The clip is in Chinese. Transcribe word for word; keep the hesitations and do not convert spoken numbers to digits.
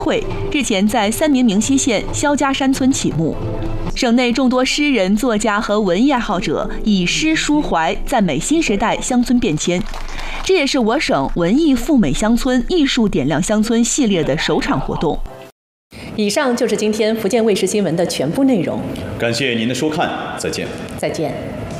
会日前在三明明溪县肖家山村启幕。省内众多诗人、作家和文艺爱好者以诗抒怀，赞美新时代乡村变迁。这也是我省文艺赴美乡村、艺术点亮乡村系列的首场活动。 以上就是今天福建卫视新闻的全部内容。 感谢您的收看，再见。 再见。